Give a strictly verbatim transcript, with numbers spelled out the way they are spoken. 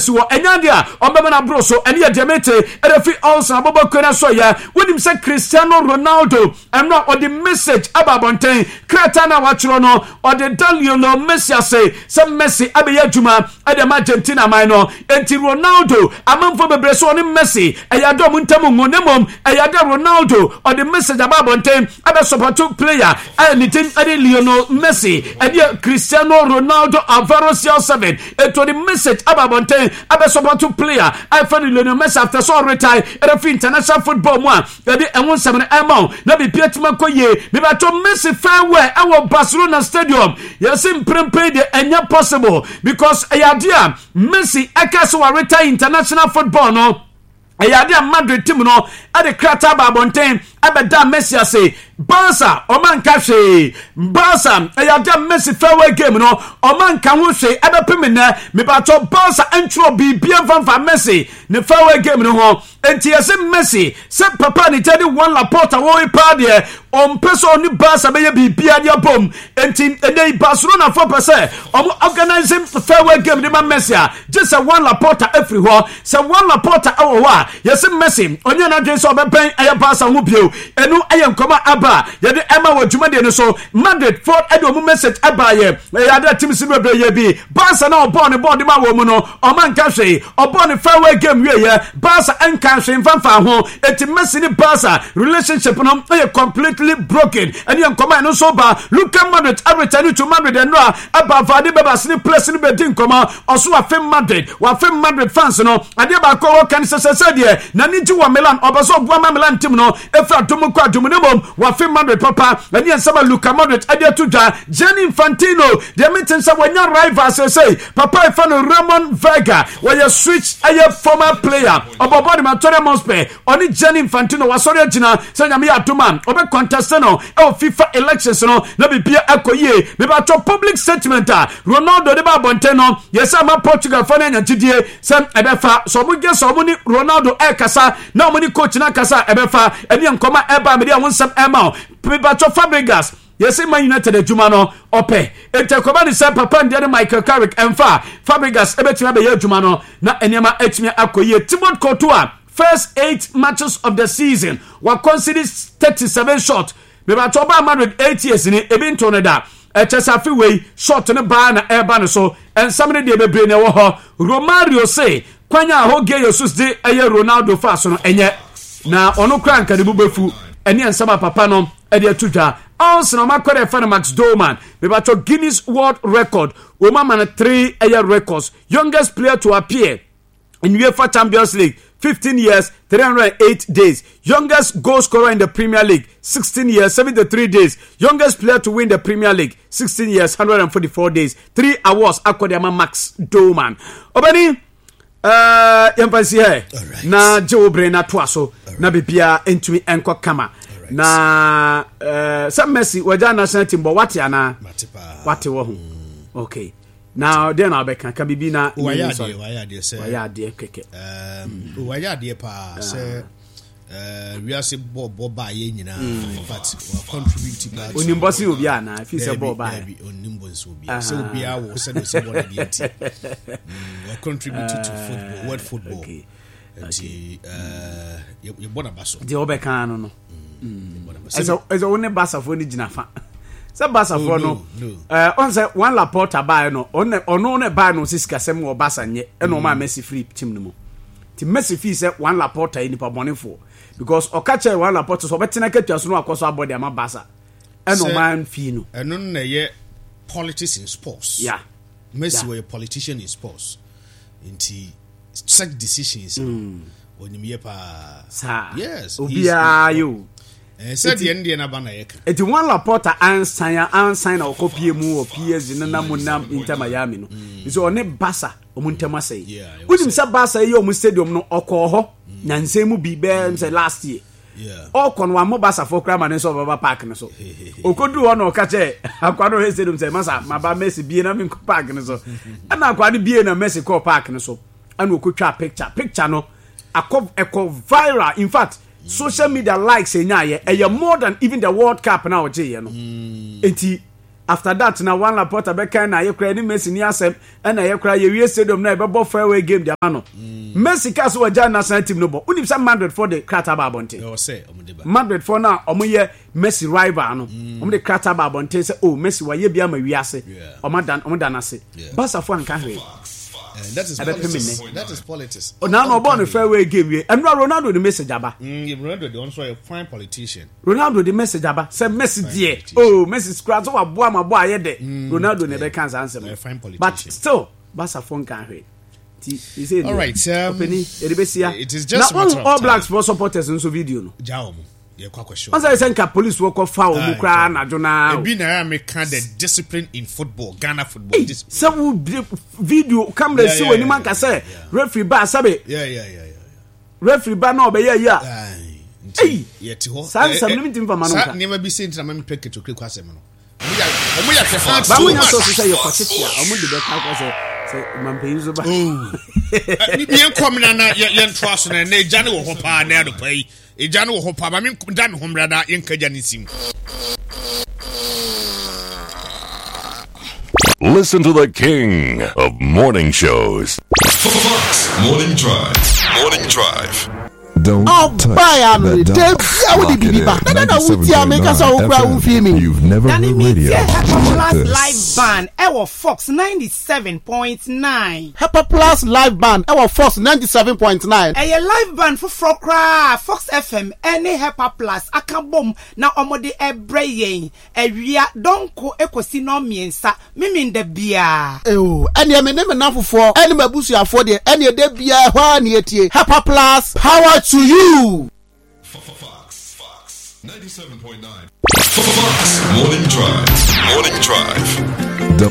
si wo enya dia ombema na bro so ene ye demete erefi also abobokona so ya wonim se Cristiano Ronaldo emra or the message ababonten kreta na wachiro no or the Lionel Messi say some Messi abeya adwuma ade Argentina man no enti Ronaldo amamfo bebre so ne Messi eyado muntamu ngonemom eyado Ronaldo or the message ababonten abe support player anything ade Lionel Messi ade Cristiano Ronaldo Alvaro C R seven eto the message ababonten abe support player I find Lionel Messi after so retire erefi international football mo ade enwon seven amount na be pietuma koye me ba to Messi farewell our Barcelona stadium yes imprempe de enya possible because ayadia Messi akaso wa retire international football no ayadia Madrid team no ade krata babonten abeda Messi ase Barca oman kahwe Barca ayadia Messi farewell game no oman kan ho hwe abepem na me ba to Barca entro bibia fanfa Messi ne farewell game no ho enti ese Messi se papa ni tedi one Laporta wo ipa de on person ni Barca be bibia dia bom enti ene Barcelona four percent om organizing farewell game de Messi just a one Laporta every ho se one Laporta awo wa yes Messi onye na dwen so bepen aye Barca ho bio enu aye nkoma aba ye de ema wo dwuma de no so Madrid for edo mu message aba ye ya de team si bebre ye bi Barca na obo ne board ma wo mu no o man ka hwe obo ne farewell game we ye Barca enka hwe mfanfa ho eti Messi ni Barca relationship no aye completely broken and you come no so ba Luka Modric return to Madrid and no aba vade beba sini place ni be din koma oso wa fem Madrid wa fem Madrid fans no ade ba ko wo kan se se de na ni ti wa Milan obaso bo ma Milan team no efra domo kwa domo ne bom wa fem Madrid papa and you sama Luka Modric ade to ja Gianni Infantino de meeting sa wanya rivals say papa e fa no Ramon Vega where switch aye former player obobody Antonio Mospe oni Gianni Infantino wa sorry agina say nyame atoma obe contest no e FIFA elections no na bibia akoye me ba to public statement a Ronaldo de ba bonte no yes ama Portugal fa na nyagidie sem ebefa so mo ge so mo ni Ronaldo e kasa na mo ni coach na kasa ebefa eni nkoma e ba me dia wonsam e ma me ba to Fabregas yes Man United adwuma no ope entekoba ni se papa ndi Michael Carrick emfa Fabregas ebetima be ye adwuma no na enema etimi akoye Thibaut Courtois first eight matches of the season were considered thirty-seven shot me ba to ba Madrid eight years ni ebi nto da e chesa fi we shot ne ba na e ba no so en samne de bebre ne wo ho Romario say kwanya ho ge Jesus de eye Ronaldo fa so no enye na ono kra nka de bubefu ene ensama papa no e de atudwa also no makore fa Max Doman me ba to Guinness World Record o ma man three eye records youngest player to appear in UEFA Champions League fifteen years, three hundred eight days. Youngest goal scorer in the Premier League, sixteen years, seventy-three days. Youngest player to win the Premier League, sixteen years, one hundred forty-four days. Three awards, Akodiyama Max Doman. Obani, uh, yampansi hai. Na Joe Brena Twaso, na bibia entumi enko kama. Na, uh, some Messi, waja national team, but wati ana? Wati wahu. Okay. Now then I'll be can be na wayade wayade say wayade keke um wayade pa say uh we are say bob boba ye nyina in fact we contribute that onimbosi obi ana if say bob ba onimbosi obi say obi a wo say no say bob dey we contribute to football world football and uh you bona baso the obe kan no no eso eso one basa fo ni gina fa se Barca for no eh on say one Laporta buy no on ono ne buy no sisika sem wo Barca nye e no ma Messi free team no mo ti Messi fee say one Laporta e nipa money for because okache one Laporta so betena ketua so no akoso abode ama Barca e no man fee no eno na ye politics in sports yeah Messi yeah. were a politician in sports inti such decisions mm. onimye pa sa yes obia you eh said the Indian abana yeka eti one Laporta ansan ansan na okopie mu o P S G na namunam Inter Miami no so one Barca omuntema say unim say Barca ye omu stadium no okọ ho nyansem mu bi be say last year yeah okọ no wa Barca for crama ne so baba park ne so okodu ho no ka che akwado he stadium say masa maba Messi bie na min park ne so ana akwado bie na Messi ko park ne so ana okotwa picture picture no akọ ekọ viral in fact social media likes enya ye e more than even the World Cup now je ye no enti after that na one Laporta beka na yekra ni Messi ni asem na yekra ye wie stadium na ebebo fairway game dia no Messi ka so waja national team no bo unim say Madrid for the krata ba bonte o say omudeba Madrid for na omoye Messi rival no omo de krata ba bonte say oh Messi wa ye bia ma wi ase omadan omadan ase Barca for nka hwe and that is politics. That is politics. Oh, now no born a fairway game. And Ronaldo the message aba. Mm, Ronaldo the also a fine politician. Ronaldo the message aba. Say Messi dear. Oh, Messi scratch so aboa ma boa ye de. Ronaldo never can answer. A fine politician. But still, Barca phone can hwe. All right. Um, it is just now all, all Blacks for supporters in so video no. Jao mo. Yeah, kwa question. Once I send police work off foul mu kra na jona. E bi na me can the discipline in football, Ghana football. Hey, some video camera yeah, see yeah, when yeah, man can say referee ba sabe. Yeah, yeah, yeah, yeah. Referee ba na obe yeah yeah. Hey, yeah ti ho. Sam sam limiting for manuka. Sa never be seen to na me peke to kwa asem no. Omo ya omo ya ke fa. Ba mo nya so say your particular. Omo de be ka say say man pay use ba. Ni bien come na na yen trust na na jane wo ho pa na do pai. Ejano wo hopa ba me dan ho mrada yenkaja nisim. Listen to the king of morning shows. Fox Morning Drive. Morning Drive. Don't oh, touch that dial. Lock it in. ninety-seven point nine F M. You've never heard radio like this. Live band, our Fox ninety-seven point nine. Pepper Plus live band, our Fox ninety-seven point nine. A live band for Frokra, Fox F M, any Pepper Plus. I can boom now. Omode e brayin. E ria donko ekosi no miensa. Mimi de bia. Oh, any a name enough for any mabusi afford it. Any de bia one yetie. Pepper Plus power to you. Fox, Fox, ninety-seven point nine. Fox Morning Drive. Morning Drive.